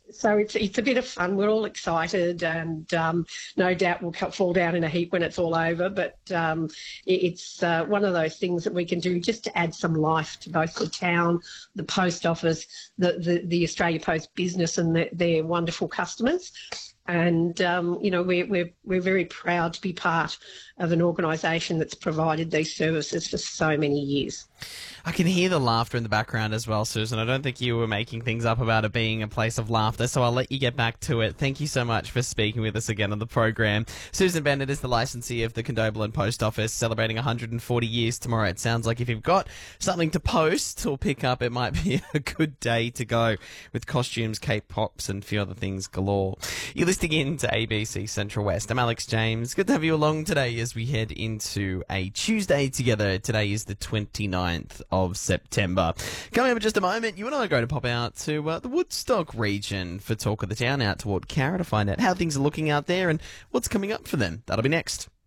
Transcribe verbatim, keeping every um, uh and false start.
So it's it's a bit of fun. We're all excited, and um, no doubt we'll co- fall down in a heap when it's all over. But um, it, it's uh, one of those things that we can do just to add some life to both the town, the post office, the the, the Australia Post business, and the, their wonderful customers. And um, you know, we're we're we're very proud to be part of an organisation that's provided these services for so many years. I can hear the laughter in the background as well, Susan. I don't think you were making things up about it being a place of laughter, so I'll let you get back to it. Thank you so much for speaking with us again on the program. Susan Bennett is the licensee of the Condobolin Post Office, celebrating one hundred forty years tomorrow. It sounds like if you've got something to post or pick up, it might be a good day to go, with costumes, cake pops, and a few other things galore. You're listening in to A B C Central West. I'm Alex James. Good to have you along today as we head into a Tuesday together. Today is the twenty-ninth of September. Coming up in just a moment, you and I are going to pop out to uh, the Woodstock region for Talk of the Town, out toward Carra, to find out how things are looking out there and what's coming up for them. That'll be next.